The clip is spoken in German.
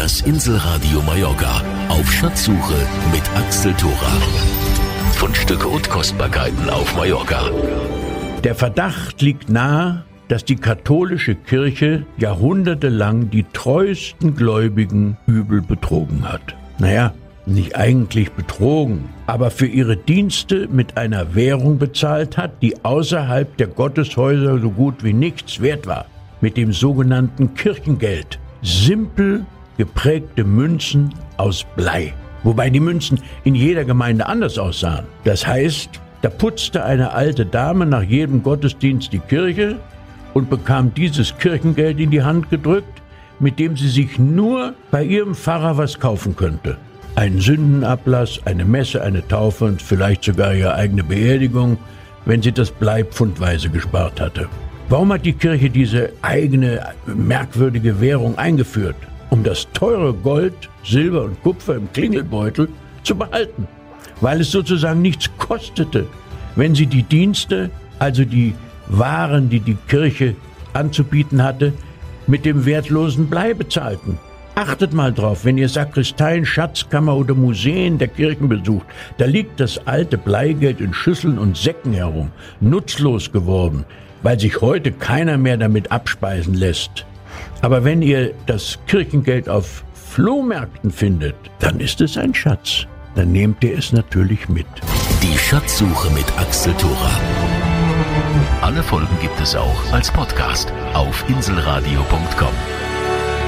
Das Inselradio Mallorca auf Schatzsuche mit Axel Thora. Fundstücke und Kostbarkeiten auf Mallorca. Der Verdacht liegt nahe, dass die katholische Kirche jahrhundertelang die treuesten Gläubigen übel betrogen hat. Naja, nicht eigentlich betrogen, aber für ihre Dienste mit einer Währung bezahlt hat, die außerhalb der Gotteshäuser so gut wie nichts wert war. Mit dem sogenannten Kirchengeld. Simpel geprägte Münzen aus Blei. Wobei die Münzen in jeder Gemeinde anders aussahen. Das heißt, da putzte eine alte Dame nach jedem Gottesdienst die Kirche und bekam dieses Kirchengeld in die Hand gedrückt, mit dem sie sich nur bei ihrem Pfarrer was kaufen könnte. Einen Sündenablass, eine Messe, eine Taufe und vielleicht sogar ihre eigene Beerdigung, wenn sie das Blei pfundweise gespart hatte. Warum hat die Kirche diese eigene merkwürdige Währung eingeführt? Um das teure Gold, Silber und Kupfer im Klingelbeutel zu behalten, weil es sozusagen nichts kostete, wenn sie die Dienste, also die Waren, die die Kirche anzubieten hatte, mit dem wertlosen Blei bezahlten. Achtet mal drauf, wenn ihr Sakristeien, Schatzkammer oder Museen der Kirchen besucht, da liegt das alte Bleigeld in Schüsseln und Säcken herum, nutzlos geworden, weil sich heute keiner mehr damit abspeisen lässt. Aber wenn ihr das Kirchengeld auf Flohmärkten findet, dann ist es ein Schatz. Dann nehmt ihr es natürlich mit. Die Schatzsuche mit Axel Thora. Alle Folgen gibt es auch als Podcast auf inselradio.com.